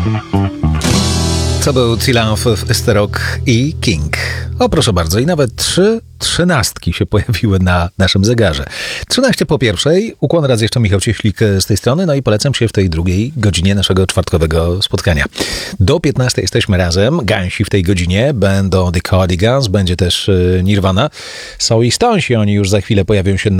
To był T-Love w Esterok i King. O, proszę bardzo, i nawet 3 trzynastki się pojawiły na naszym zegarze. 13 po pierwszej. Ukłon raz jeszcze, Michał Cieślik z tej strony, no i polecam się w tej drugiej godzinie naszego czwartkowego spotkania. Do 15 jesteśmy razem. Gansi w tej godzinie będą The Cardigans, będzie też Nirvana. Są i Stonesi, oni już za chwilę pojawią się